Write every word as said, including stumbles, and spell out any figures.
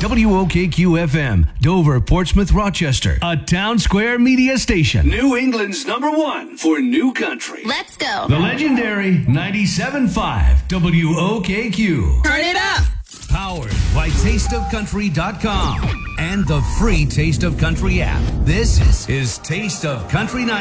W O K Q F M, Dover, Portsmouth, Rochester, a Town Square media station. New England's number one for new country. Let's go. The legendary ninety-seven point five W O K Q. Turn it up. Powered by taste of country dot com and the free Taste of Country app. This is Taste of Country Night.